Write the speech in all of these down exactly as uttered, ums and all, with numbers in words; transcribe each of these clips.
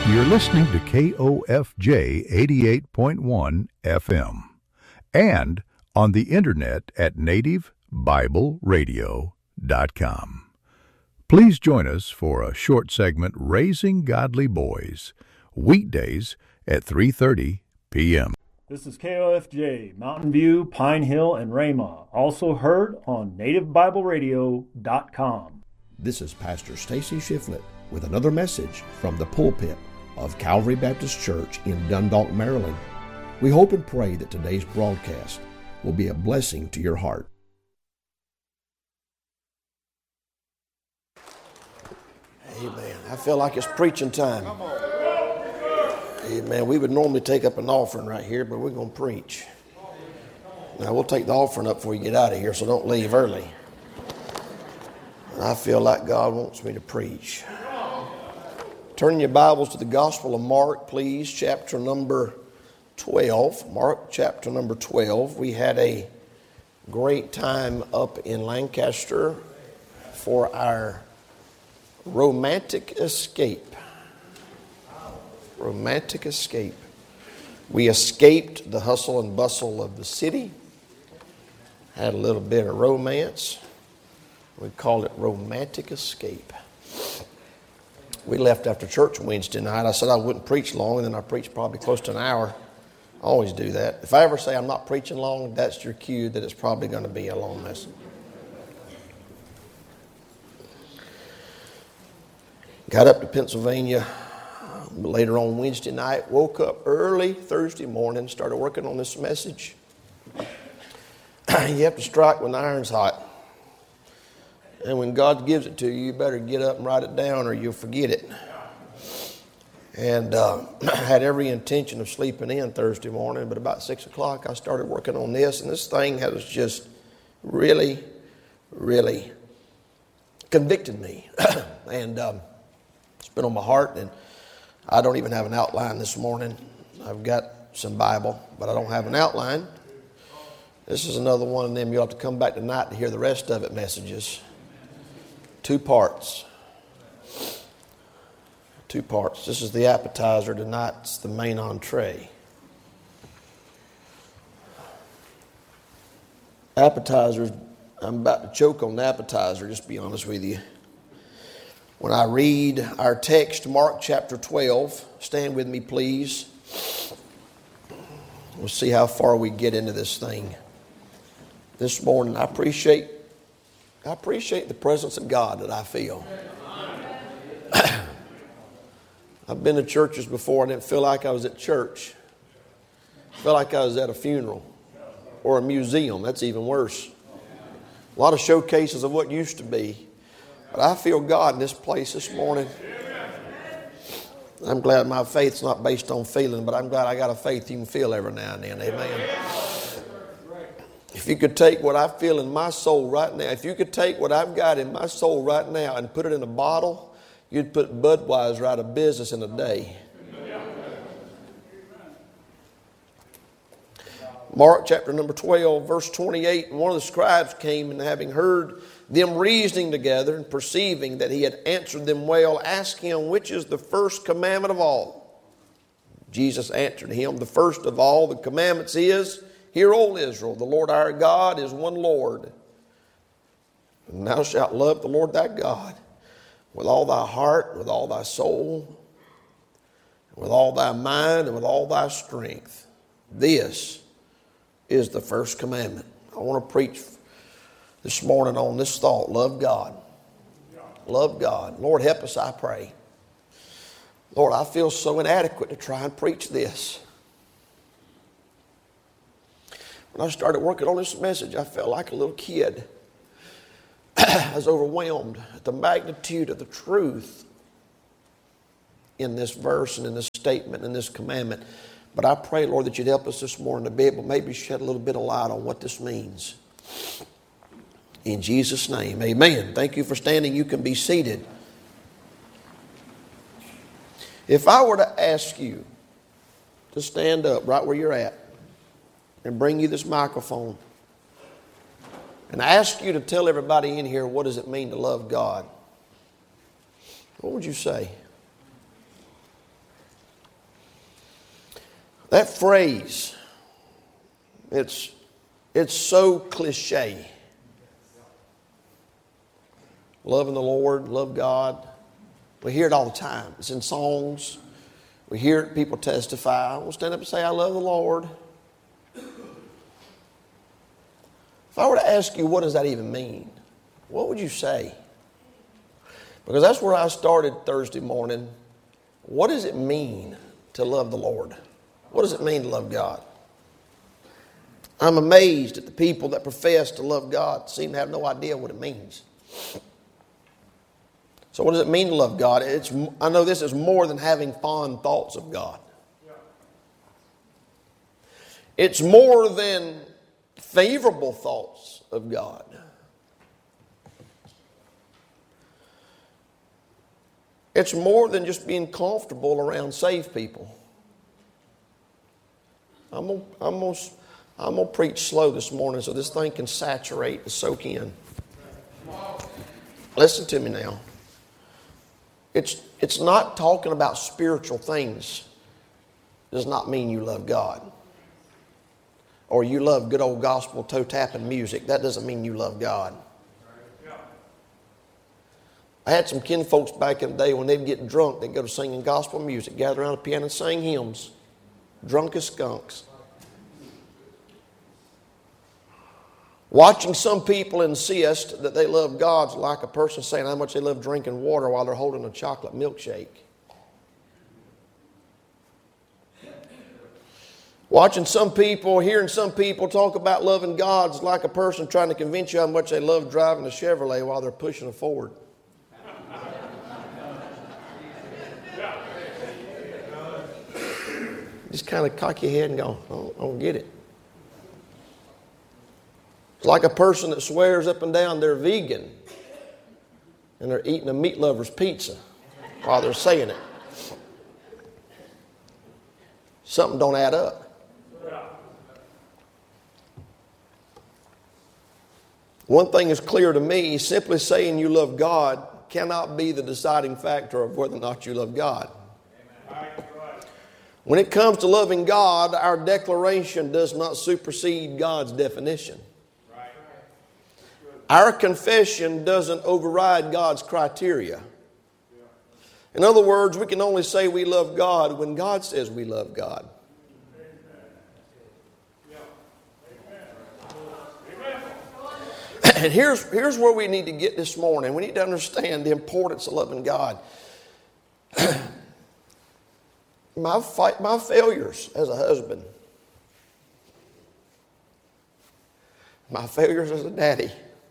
You're listening to K O F J eighty-eight point one F M and on the internet at native bible radio dot com. Please join us for a short segment, Raising Godly Boys, weekdays at three thirty p.m. This is K O F J, Mountain View, Pine Hill, and Ramah, also heard on native bible radio dot com. This is Pastor Stacy Shiflett with another message from the pulpit of Calvary Baptist Church in Dundalk, Maryland. We hope and pray that today's broadcast will be a blessing to your heart. Amen. I feel like it's preaching time. Amen. We would normally take up an offering right here, but we're going to preach. Now, we'll take the offering up before you get out of here, so don't leave early. I feel like God wants me to preach. Turn your Bibles to the Gospel of Mark, please, chapter number twelve. Mark, chapter number twelve. We had a great time up in Lancaster for our romantic escape. Romantic escape. We escaped the hustle and bustle of the city, had a little bit of romance. We call it romantic escape. We left after church Wednesday night. I said I wouldn't preach long, and then I preached probably close to an hour. I always do that. If I ever say I'm not preaching long, that's your cue that it's probably going to be a long message. Got up to Pennsylvania later on Wednesday night, woke up early Thursday morning, started working on this message. You have to strike when the iron's hot. And when God gives it to you, you better get up and write it down or you'll forget it. And uh, I had every intention of sleeping in Thursday morning, but about six o'clock I started working on this, and this thing has just really, really convicted me. and um, it's been on my heart, and I don't even have an outline this morning. I've got some Bible, but I don't have an outline. This is another one of them you'll have to come back tonight to hear the rest of it messages. Two parts. Two parts. This is the appetizer. Tonight's the main entree. Appetizers, I'm about to choke on the appetizer, just to be honest with you. When I read our text, Mark chapter twelve, stand with me please. We'll see how far we get into this thing. This morning, I appreciate I appreciate the presence of God that I feel. I've been to churches before. I didn't feel like I was at church. I felt like I was at a funeral or a museum. That's even worse. A lot of showcases of what used to be. But I feel God in this place this morning. I'm glad my faith's not based on feeling, but I'm glad I got a faith you can feel every now and then. Amen. If you could take what I feel in my soul right now, if you could take what I've got in my soul right now and put it in a bottle, you'd put Budweiser out of business in a day. Mark chapter number twelve, verse twenty-eight, and one of the scribes came, and having heard them reasoning together and perceiving that he had answered them well, asked him, which is the first commandment of all? Jesus answered him, the first of all the commandments is, Hear, O Israel, the Lord our God is one Lord. And thou shalt love the Lord thy God with all thy heart, with all thy soul, with all thy mind, and with all thy strength. This is the first commandment. I want to preach this morning on this thought. Love God. Love God. Lord, help us, I pray. Lord, I feel so inadequate to try and preach this. When I started working on this message, I felt like a little kid. I was overwhelmed at the magnitude of the truth in this verse and in this statement and in this commandment. But I pray, Lord, that you'd help us this morning to be able to maybe shed a little bit of light on what this means. In Jesus' name, amen. Thank you for standing. You can be seated. If I were to ask you to stand up right where you're at, and bring you this microphone and ask you to tell everybody in here, what does it mean to love God? What would you say? That phrase, it's, it's so cliche. Loving the Lord, love God. We hear it all the time. It's in songs. We hear it, people testify. We'll stand up and say, I love the Lord. If I were to ask you, what does that even mean? What would you say? Because that's where I started Thursday morning. What does it mean to love the Lord? What does it mean to love God? I'm amazed at the people that profess to love God seem to have no idea what it means. So what does it mean to love God? It's, I know this is more than having fond thoughts of God. It's more than favorable thoughts of God. It's more than just being comfortable around saved people. I'm going I'm gonna, I'm gonna preach slow this morning so this thing can saturate and soak in. Listen to me now. It's, it's not talking about spiritual things. Does not mean you love God. Or you love good old gospel toe-tapping music. That doesn't mean you love God. I had some kin folks back in the day when they'd get drunk, they'd go to singing gospel music, gather around a piano and sing hymns. Drunk as skunks. Watching some people insist that they love God's like a person saying how much they love drinking water while they're holding a chocolate milkshake. Watching some people, hearing some people talk about loving God's like a person trying to convince you how much they love driving a Chevrolet while they're pushing a Ford. Just kind of cock your head and go, oh, I don't get it. It's like a person that swears up and down they're vegan and they're eating a meat lover's pizza while they're saying it. Something don't add up. One thing is clear to me, simply saying you love God cannot be the deciding factor of whether or not you love God. When it comes to loving God, our declaration does not supersede God's definition. Our confession doesn't override God's criteria. In other words, we can only say we love God when God says we love God. And here's, here's where we need to get this morning. We need to understand the importance of loving God. my, fight, my failures as a husband, my failures as a daddy,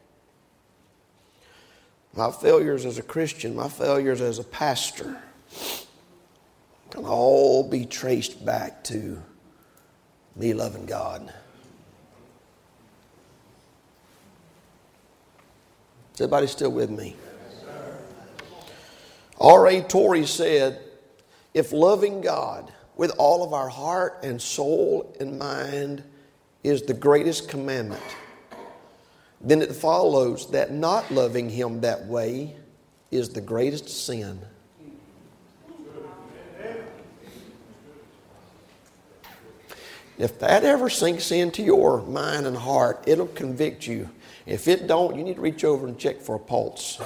my failures as a Christian, my failures as a pastor can all be traced back to me loving God. Is everybody still with me? R A Torrey said, if loving God with all of our heart and soul and mind is the greatest commandment, then it follows that not loving Him that way is the greatest sin. If that ever sinks into your mind and heart, it'll convict you. If it don't, you need to reach over and check for a pulse.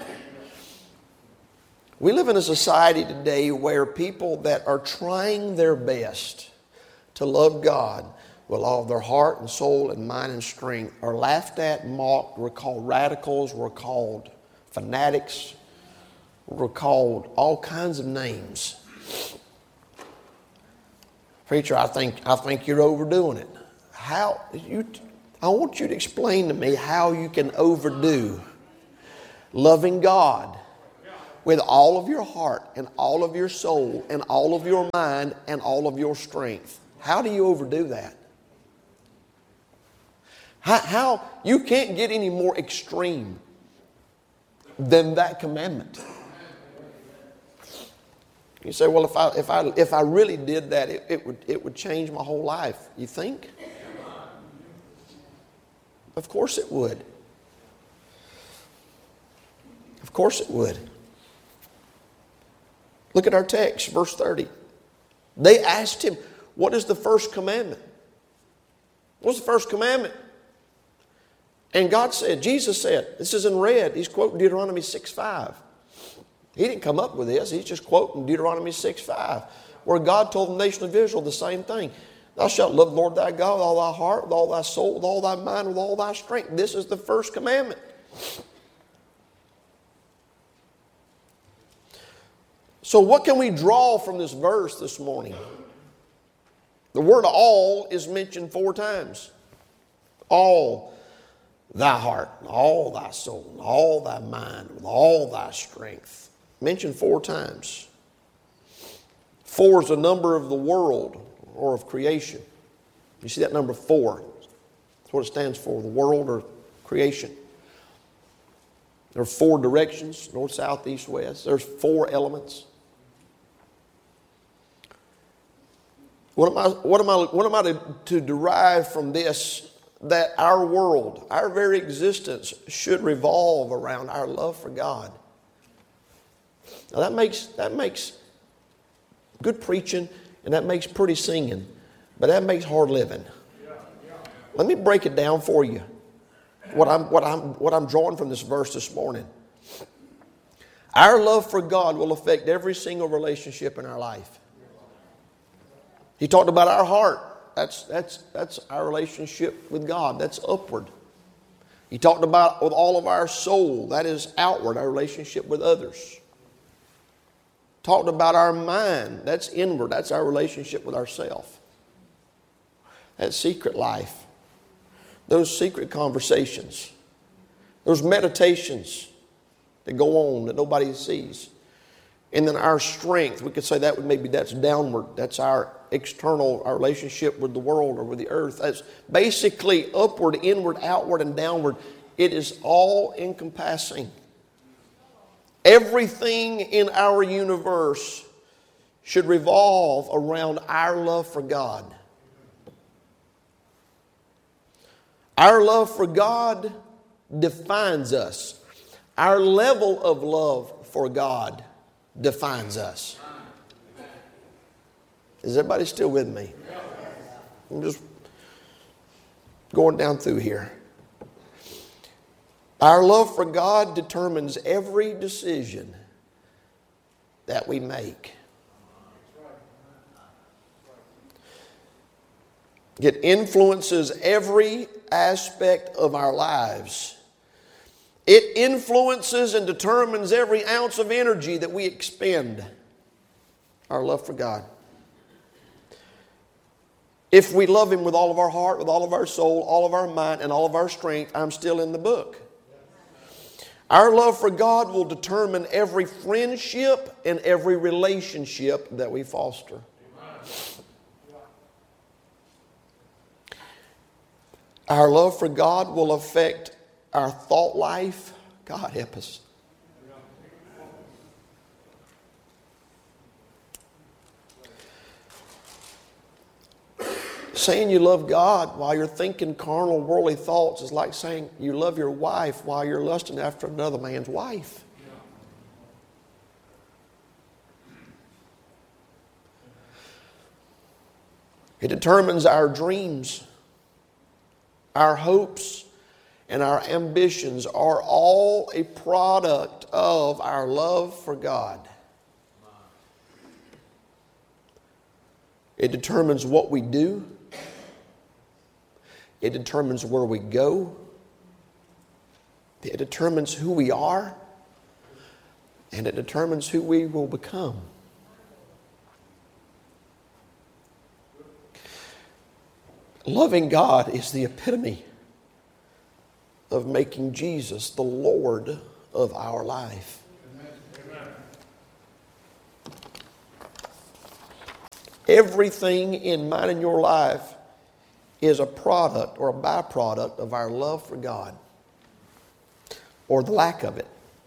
We live in a society today where people that are trying their best to love God with all of their heart and soul and mind and strength are laughed at, mocked. We're called radicals. We're called fanatics. We're called all kinds of names. Preacher, I think I think you're overdoing it. How you? I want you to explain to me how you can overdo loving God with all of your heart and all of your soul and all of your mind and all of your strength. How do you overdo that? How, how you can't get any more extreme than that commandment. You say, well, if I if I if I really did that, it, it would it would change my whole life. You think? Of course it would. Of course it would. Look at our text, verse thirty. They asked him, What is the first commandment? What's the first commandment? And God said, Jesus said, this is in red. He's quoting Deuteronomy six five. He didn't come up with this. He's just quoting Deuteronomy six five, where God told the nation of Israel the same thing. Thou shalt love the Lord thy God with all thy heart, with all thy soul, with all thy mind, with all thy strength. This is the first commandment. So what can we draw from this verse this morning? The word all is mentioned four times. All thy heart, all thy soul, all thy mind, with all thy strength. Mentioned four times. Four is the number of the world or of creation. You see that number four? That's what it stands for, the world or creation. There are four directions, north, south, east, west. There's four elements. What am I, what am I, what am I to, to derive from this? That our world, our very existence should revolve around our love for God. Now that makes, that makes good preaching and that makes pretty singing, but that makes hard living. Let me break it down for you. What I'm, what I'm, what I'm drawing from this verse this morning. Our love for God will affect every single relationship in our life. He talked about our heart. That's, that's, that's our relationship with God. That's upward. He talked about with all of our soul. That is outward, our relationship with others. Talked about our mind. That's inward. That's our relationship with ourselves. That secret life. Those secret conversations. Those meditations that go on that nobody sees. And then our strength, we could say that would maybe that's downward. That's our external, our relationship with the world or with the earth. That's basically upward, inward, outward, and downward. It is all encompassing. Everything in our universe should revolve around our love for God. Our love for God defines us. Our level of love for God defines us. Is everybody still with me? I'm just going down through here. Our love for God determines every decision that we make. It influences every aspect of our lives. It influences and determines every ounce of energy that we expend. Our love for God. If we love Him with all of our heart, with all of our soul, all of our mind, and all of our strength, I'm still in the book. Our love for God will determine every friendship and every relationship that we foster. Our love for God will affect our thought life. God help us. Saying you love God while you're thinking carnal, worldly thoughts is like saying you love your wife while you're lusting after another man's wife. It determines our dreams, our hopes, and our ambitions are all a product of our love for God. It determines what we do. It determines where we go. It determines who we are. And it determines who we will become. Loving God is the epitome of making Jesus the Lord of our life. Amen. Everything in mine and your life is a product or a byproduct of our love for God, or the lack of it.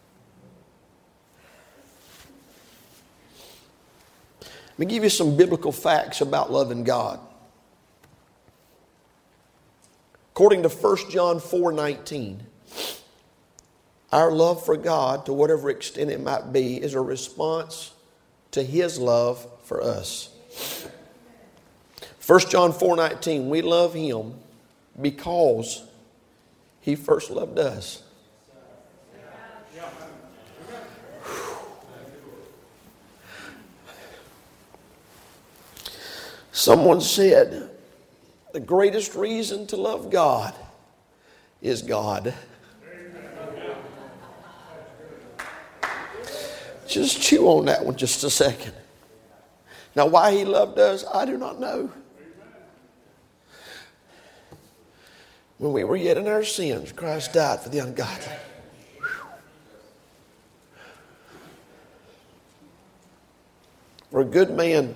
Let me give you some biblical facts about loving God. According to First John four nineteen, our love for God, to whatever extent it might be, is a response to His love for us. First John four nineteen, we love Him because He first loved us. Someone said, the greatest reason to love God is God. Just chew on that one just a second. Now, why He loved us, I do not know. When we were yet in our sins, Christ died for the ungodly. For a good man,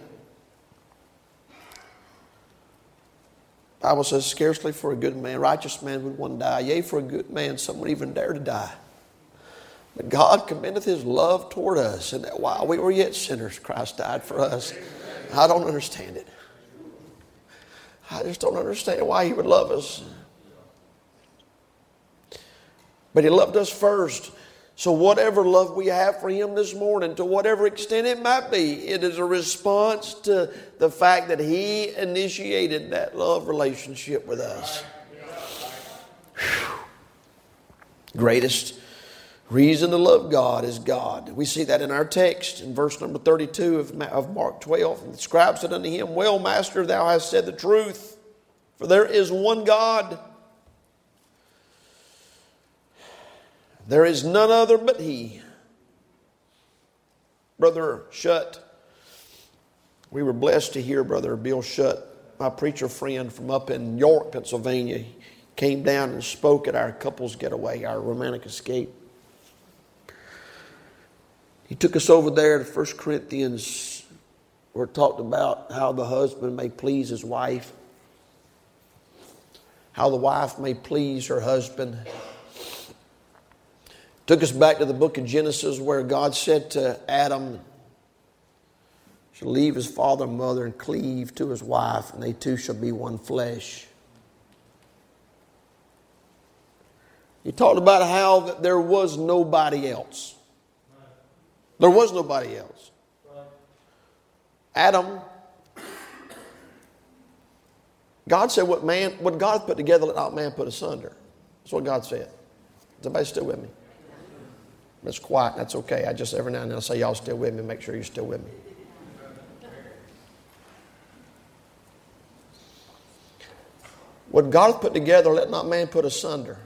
the Bible says, scarcely for a good man, righteous man would one die. Yea, for a good man, some would even dare to die. But God commendeth His love toward us, and that while we were yet sinners, Christ died for us. I don't understand it. I just don't understand why He would love us. But He loved us first. So whatever love we have for Him this morning, to whatever extent it might be, it is a response to the fact that He initiated that love relationship with us. Whew. Greatest reason to love God is God. We see that in our text in verse number thirty-two of, of Mark twelve. And the scribe said unto Him, well, Master, thou hast said the truth, for there is one God. There is none other but He. Brother Shutt, we were blessed to hear Brother Bill Shutt, my preacher friend from up in York, Pennsylvania, came down and spoke at our couples getaway, our romantic escape. He took us over there to First Corinthians, where it talked about how the husband may please his wife, how the wife may please her husband. Took us back to the book of Genesis, where God said to Adam, shall leave his father and mother and cleave to his wife, and they two shall be one flesh. He talked about how that there was nobody else. There was nobody else. Adam, God said, what man, what God put together, let not man put asunder. That's what God said. Is everybody still with me? It's quiet. That's okay. I just every now and then I say, y'all still with me. Make sure you're still with me. What God hath put together, let not man put asunder.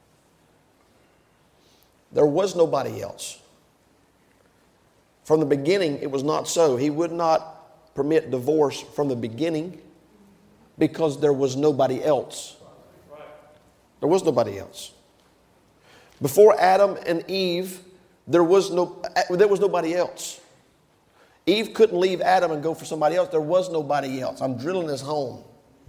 There was nobody else. From the beginning, it was not so. He would not permit divorce from the beginning because there was nobody else. There was nobody else. Before Adam and Eve, there was no, there was nobody else. Eve couldn't leave Adam and go for somebody else. There was nobody else. I'm drilling this home.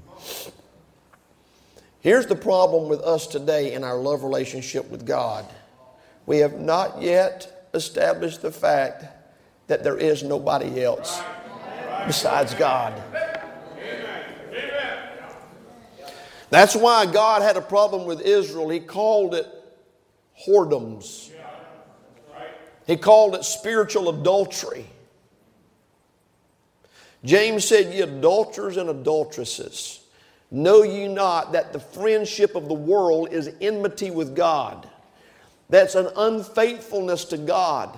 Here's the problem with us today in our love relationship with God. We have not yet established the fact that there is nobody else besides God. That's why God had a problem with Israel. He called it whoredoms. He called it spiritual adultery. James said, ye adulterers and adulteresses, know ye not that the friendship of the world is enmity with God? That's an unfaithfulness to God.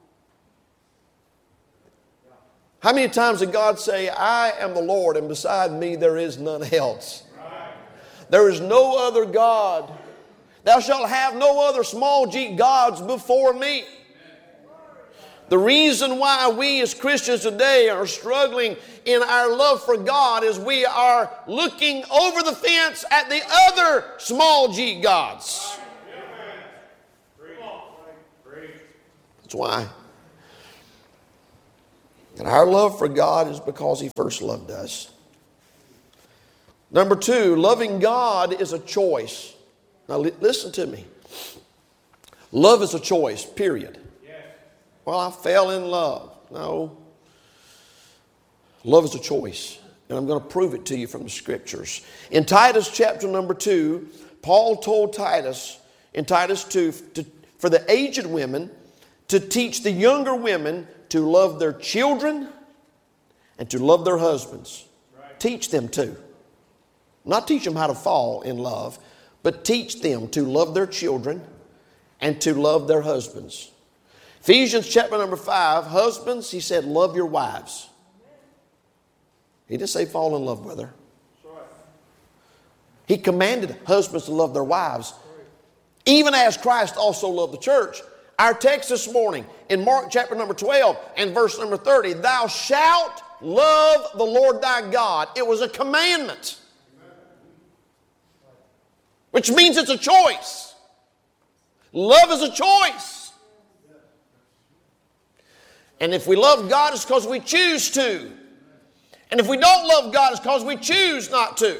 How many times did God say, I am the Lord, and beside me there is none else? There is no other God. Thou shalt have no other small g gods before me. The reason why we as Christians today are struggling in our love for God is we are looking over the fence at the other small g gods. That's why. And our love for God is because He first loved us. Number two, loving God is a choice. Now li- listen to me. Love is a choice, period. Well, I fell in love. No. Love is a choice. And I'm going to prove it to you from the Scriptures. In Titus chapter number two, Paul told Titus, in Titus two, to, for the aged women to teach the younger women to love their children and to love their husbands. teach them to. Not teach them how to fall in love, but teach them to love their children and to love their husbands. Ephesians chapter number five, husbands, he said, love your wives. He didn't say fall in love with her. He commanded husbands to love their wives, even as Christ also loved the church. Our text this morning in Mark chapter number twelve and verse number thirty, thou shalt love the Lord thy God. It was a commandment, which means it's a choice. Love is a choice. And if we love God, it's because we choose to. And if we don't love God, it's because we choose not to.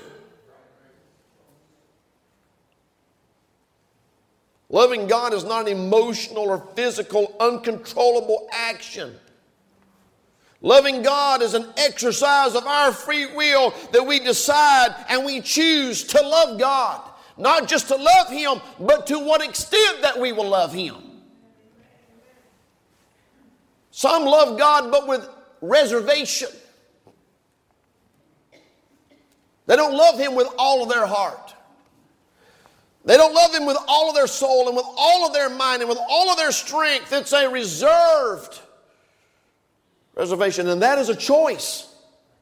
Loving God is not an emotional or physical, uncontrollable action. Loving God is an exercise of our free will that we decide and we choose to love God. Not just to love Him, but to what extent that we will love Him. Some love God but with reservation. They don't love Him with all of their heart. They don't love Him with all of their soul and with all of their mind and with all of their strength. It's a reserved reservation, and that is a choice.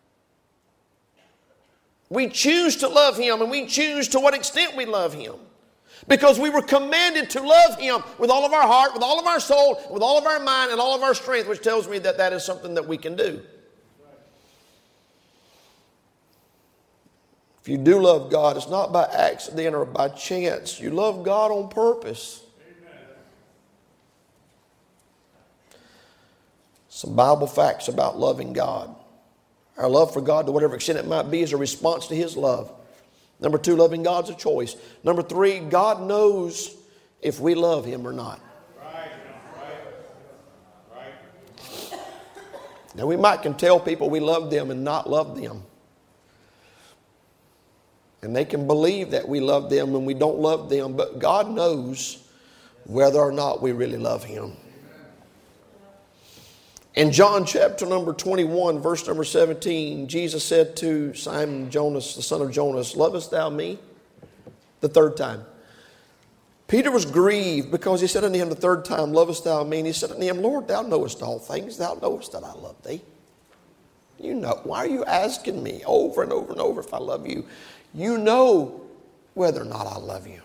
We choose to love Him, and we choose to what extent we love Him. Because we were commanded to love Him with all of our heart, with all of our soul, with all of our mind, and all of our strength, which tells me that that is something that we can do. If you do love God, it's not by accident or by chance. You love God on purpose. Amen. Some Bible facts about loving God. Our love for God, to whatever extent it might be, is a response to His love. Number two, loving God's a choice. Number three, God knows if we love Him or not. Right. Right. Right. Now, we might can tell people we love them and not love them. And they can believe that we love them when we don't love them. But God knows whether or not we really love Him. In John chapter number twenty-one, verse number seventeen, Jesus said to Simon Jonas, the son of Jonas, lovest thou me? The third time. Peter was grieved because he said unto him the third time, lovest thou me? And he said unto him, Lord, thou knowest all things. Thou knowest that I love thee. You know. Why are you asking me over and over and over if I love you? You know whether or not I love you.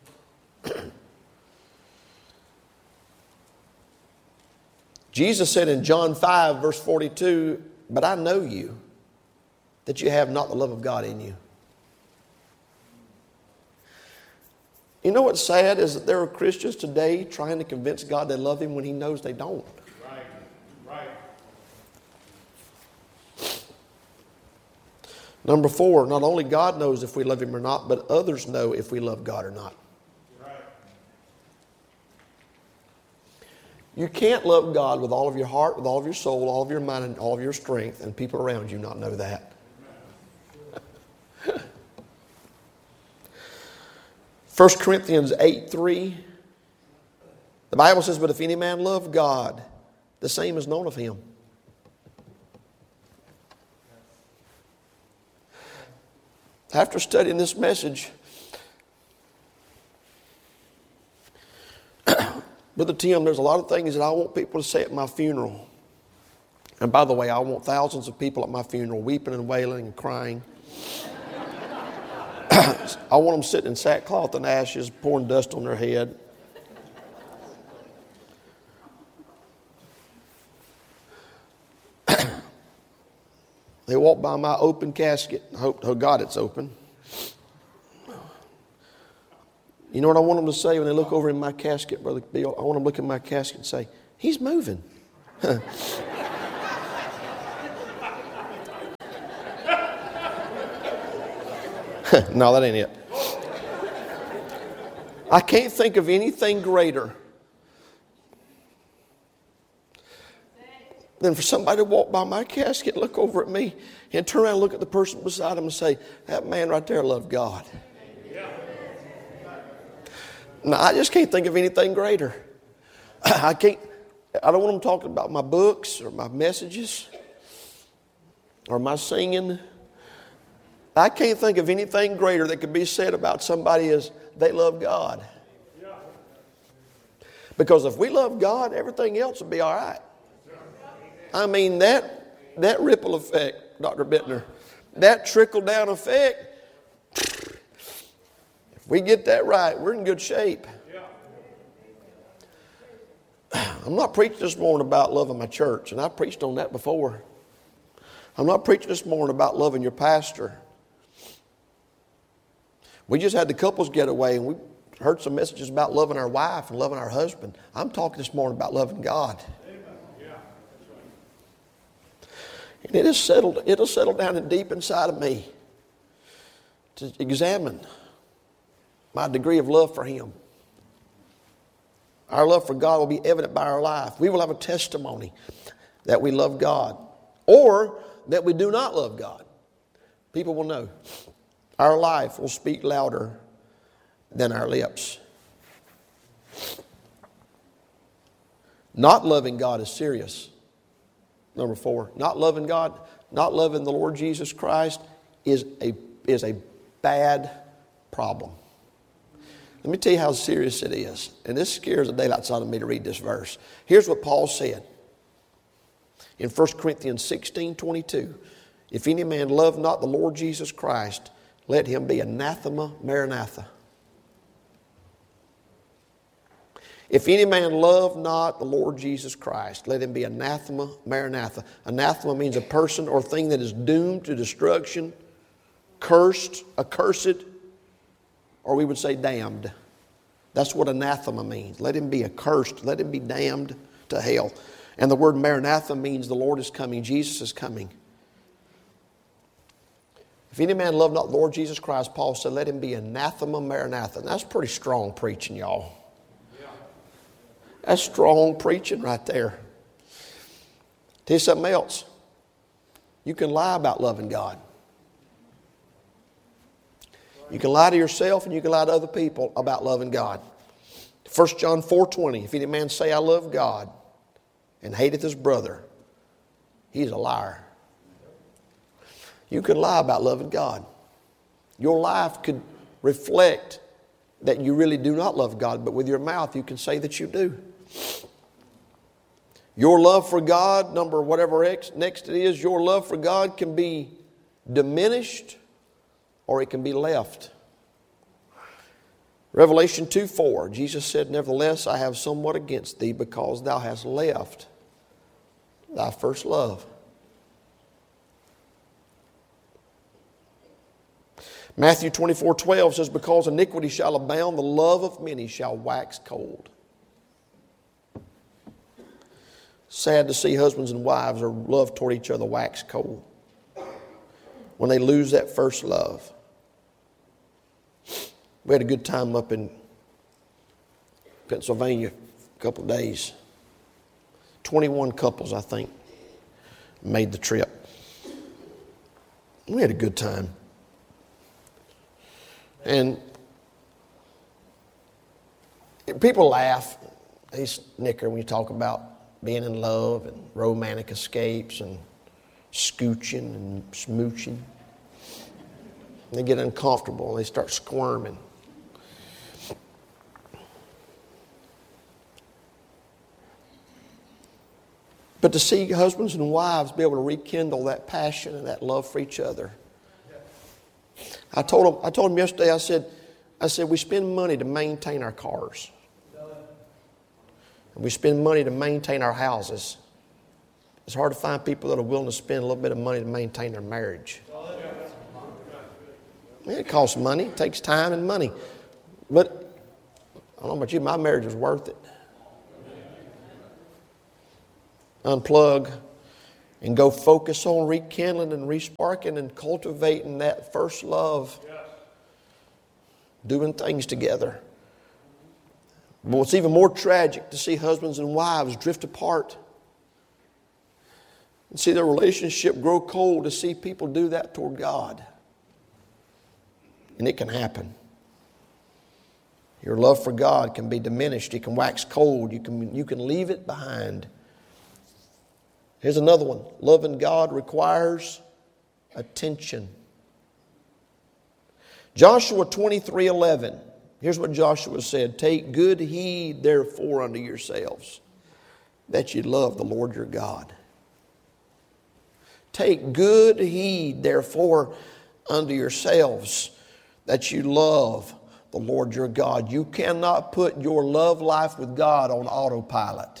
Jesus said in John five, verse forty-two, but I know you, that you have not the love of God in you. You know what's sad is that there are Christians today trying to convince God they love Him when He knows they don't. Right, right. Number four, not only God knows if we love Him or not, but others know if we love God or not. Right. You can't love God with all of your heart, with all of your soul, all of your mind, and all of your strength, and people around you not know that. First Corinthians eight three, the Bible says, but if any man love God, the same is known of him. After studying this message, Brother Tim, there's a lot of things that I want people to say at my funeral. And by the way, I want thousands of people at my funeral weeping and wailing and crying. I want them sitting in sackcloth and ashes, pouring dust on their head. They walk by my open casket. I hope to God it's open. You know what I want them to say when they look over in my casket, Brother Bill? I want them to look in my casket and say, he's moving. No, that ain't it. I can't think of anything greater than for somebody to walk by my casket, look over at me, and turn around and look at the person beside them and say, that man right there loved God. Now, I just can't think of anything greater. I can't, I don't want them talking about my books or my messages or my singing. I can't think of anything greater that could be said about somebody as they love God. Because if we love God, everything else will be all right. I mean, that, that ripple effect, Doctor Bittner, that trickle-down effect, if we get that right, we're in good shape. I'm not preaching this morning about loving my church, and I've preached on that before. I'm not preaching this morning about loving your pastor. We just had the couples getaway, and we heard some messages about loving our wife and loving our husband. I'm talking this morning about loving God. And it is settled, it'll settle down in deep inside of me to examine my degree of love for Him. Our love for God will be evident by our life. We will have a testimony that we love God or that we do not love God. People will know. Our life will speak louder than our lips. Not loving God is serious. Number four, not loving God, not loving the Lord Jesus Christ is a, is a bad problem. Let me tell you how serious it is. And this scares the daylights out of me to read this verse. Here's what Paul said in First Corinthians sixteen twenty-two. If any man love not the Lord Jesus Christ, let him be anathema maranatha. If any man love not the Lord Jesus Christ, let him be anathema maranatha. Anathema means a person or thing that is doomed to destruction, cursed, accursed, or we would say damned. That's what anathema means. Let him be accursed. Let him be damned to hell. And the word maranatha means the Lord is coming. Jesus is coming. If any man love not the Lord Jesus Christ, Paul said, let him be anathema maranatha. And that's pretty strong preaching, y'all. That's strong preaching right there. Tell you something else. You can lie about loving God. You can lie to yourself and you can lie to other people about loving God. First John four twenty, if any man say, I love God and hateth his brother, he's a liar. You can lie about loving God. Your life could reflect that you really do not love God, but with your mouth you can say that you do. Your love for God, number whatever X, next it is, your love for God can be diminished or it can be left. Revelation two four, Jesus said, nevertheless, I have somewhat against thee because thou hast left thy first love. Matthew twenty-four twelve says, because iniquity shall abound, the love of many shall wax cold. Sad to see husbands and wives or love toward each other wax cold when they lose that first love. We had a good time up in Pennsylvania a couple of days. twenty-one couples, I think, made the trip. We had a good time. And people laugh, they snicker when you talk about being in love and romantic escapes and scooching and smooching. They get uncomfortable and they start squirming. But to see husbands and wives be able to rekindle that passion and that love for each other. I told them, I told them yesterday, I said, I said, we spend money to maintain our cars. And we spend money to maintain our houses. It's hard to find people that are willing to spend a little bit of money to maintain their marriage. It costs money. It takes time and money. But I don't know about you, my marriage was worth it. Unplug and go focus on rekindling and resparking and cultivating that first love. Doing things together. But what's even more tragic to see husbands and wives drift apart and see their relationship grow cold, to see people do that toward God. And it can happen. Your love for God can be diminished. It can wax cold. You can, you can leave it behind. Here's another one. Loving God requires attention. Joshua twenty-three eleven. Here's what Joshua said. Take good heed, therefore, unto yourselves, that ye love the Lord your God. Take good heed, therefore, unto yourselves, that you love the Lord your God. You cannot put your love life with God on autopilot.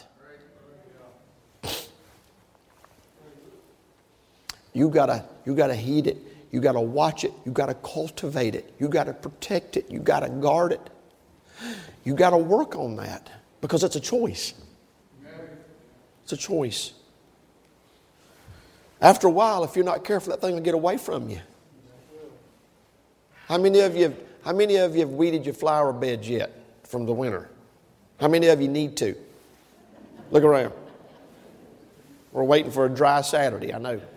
You gotta, you gotta heed it. You gotta watch it. You gotta cultivate it. You gotta protect it. You gotta guard it. You gotta work on that because it's a choice. It's a choice. After a while, if you're not careful, that thing will get away from you. How many of you, how many of you have weeded your flower beds yet from the winter? How many of you need to? Look around. We're waiting for a dry Saturday, I know.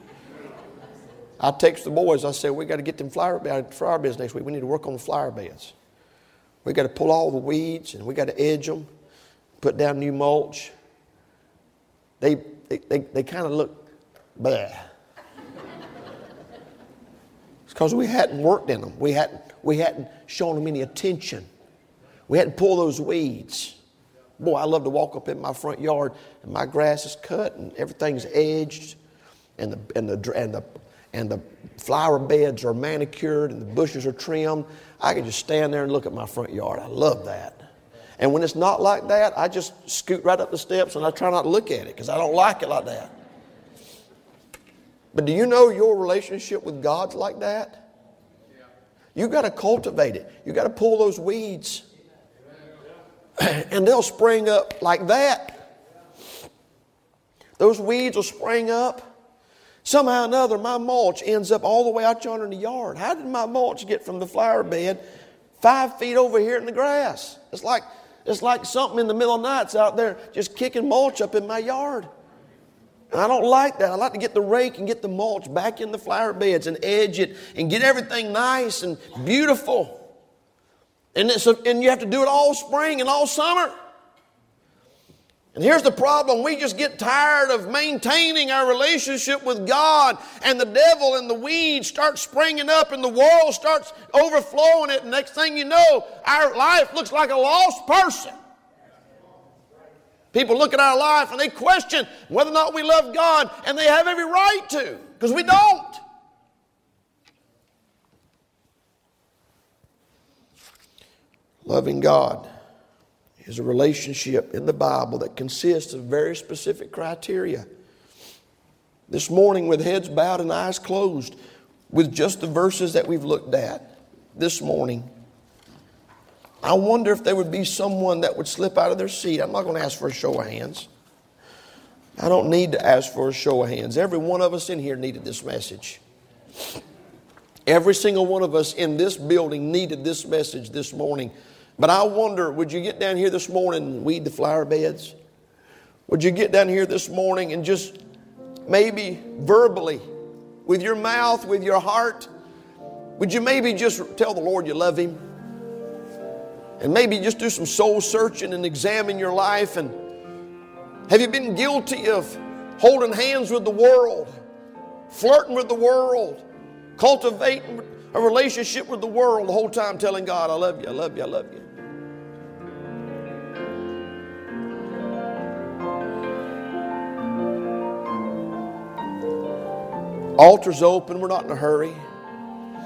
I text the boys, I said, we got to get them flower, flower beds next week. We need to work on the flower beds. We got to pull all the weeds and we got to edge them, put down new mulch. They, they, they, they kind of look bad. It's because we hadn't worked in them. We hadn't, we hadn't shown them any attention. We hadn't pulled those weeds. Boy, I love to walk up in my front yard and my grass is cut and everything's edged and the, and the, and the, and the flower beds are manicured and the bushes are trimmed. I can just stand there and look at my front yard. I love that. And when it's not like that, I just scoot right up the steps and I try not to look at it because I don't like it like that. But do you know your relationship with God's like that? You got to cultivate it. You got to pull those weeds. And they'll spring up like that. Those weeds will spring up. Somehow or another, my mulch ends up all the way out yonder in the yard. How did my mulch get from the flower bed five feet over here in the grass? It's like, it's like something in the middle of the night's out there just kicking mulch up in my yard. And I don't like that. I like to get the rake and get the mulch back in the flower beds and edge it and get everything nice and beautiful. And, it's a, and you have to do it all spring and all summer. And here's the problem. We just get tired of maintaining our relationship with God, and the devil and the weeds start springing up and the world starts overflowing it. And next thing you know, our life looks like a lost person. People look at our life and they question whether or not we love God, and they have every right to, because we don't. Loving God is a relationship in the Bible that consists of very specific criteria. This morning, with heads bowed and eyes closed, with just the verses that we've looked at this morning, I wonder if there would be someone that would slip out of their seat. I'm not going to ask for a show of hands. I don't need to ask for a show of hands. Every one of us in here needed this message. Every single one of us in this building needed this message this morning. But I wonder, would you get down here this morning and weed the flower beds? Would you get down here this morning and just maybe verbally, with your mouth, with your heart, would you maybe just tell the Lord you love Him? And maybe just do some soul searching and examine your life. And have you been guilty of holding hands with the world, flirting with the world, cultivating a relationship with the world the whole time, telling God, I love you, I love you, I love you? Altar's open. We're not in a hurry.